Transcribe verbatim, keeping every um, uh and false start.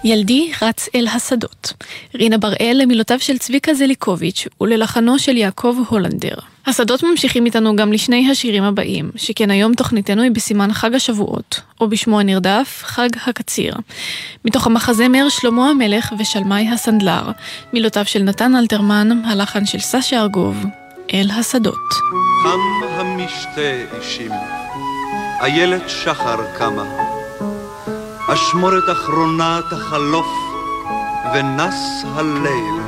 ילדי רץ אל השדות. רינה בראל למילותיו של צביקה זליקוביץ' וללחנו של יעקב הולנדר. השדות ממשיכים איתנו גם לשני השירים הבאים, שכן היום תוכניתנו היא בסימן חג השבועות, או בשמו הנרדף, חג הקציר. מתוך המחזמר שלמה המלך ושלמי הסנדלר, מילותיו של נתן אלתרמן, הלחן של סשה ארגוב, אל השדות. קם המשתה אישים, איילת שחר קמה, אשמורת אחרונה תחלוף, ונס הליל